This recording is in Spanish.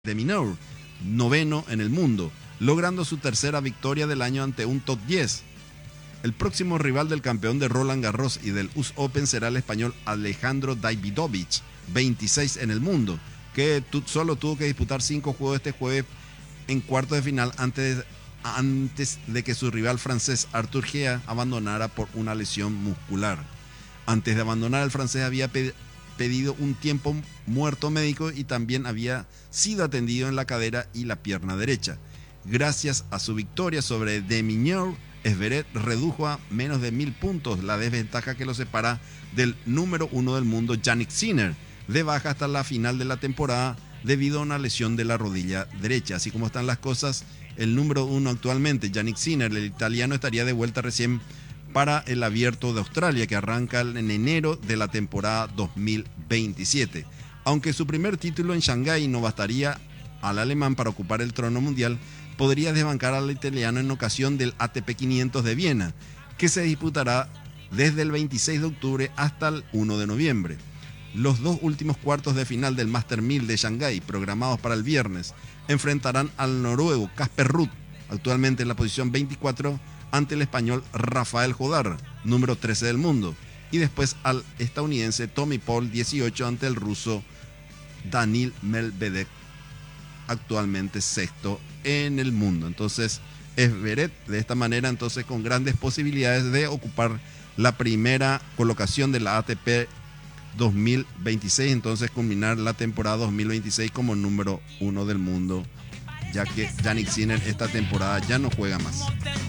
de Minaur, noveno en el mundo, logrando su tercera victoria del año ante un top 10. El próximo rival del campeón de Roland Garros y del US Open será el español Alejandro Davidovich, 26 en el mundo, que solo tuvo que disputar 5 juegos este jueves en cuartos de final antes de que su rival francés Arthur Gea abandonara por una lesión muscular. Antes de abandonar, el francés había pedido un tiempo muerto médico y también había sido atendido en la cadera y la pierna derecha. Gracias a su victoria sobre de Minaur, Zverev redujo a menos de 1000 puntos la desventaja que lo separa del número 1 del mundo Jannik Sinner, de baja hasta la final de la temporada debido a una lesión de la rodilla derecha. Así como están las cosas, el número 1 actualmente, Jannik Sinner, el italiano, estaría de vuelta recién para el Abierto de Australia, que arranca en enero de la temporada 2027. Aunque su primer título en Shanghái no bastaría al alemán para ocupar el trono mundial, podría desbancar al italiano en ocasión del ATP 500 de Viena, que se disputará desde el 26 de octubre hasta el 1 de noviembre. Los dos últimos cuartos de final del Master 1000 de Shanghái, programados para el viernes, enfrentarán al noruego Casper Ruud, actualmente en la posición 24, ante el español Rafael Jodar, número 13 del mundo, y después al estadounidense Tommy Paul, 18, ante el ruso Daniil Medvedev, actualmente sexto en el mundo. Entonces, Zverev de esta manera, entonces, con grandes posibilidades de ocupar la primera colocación de la ATP 2026, entonces culminar la temporada 2026 como número 1 del mundo, ya que Jannik Sinner esta temporada ya no juega más.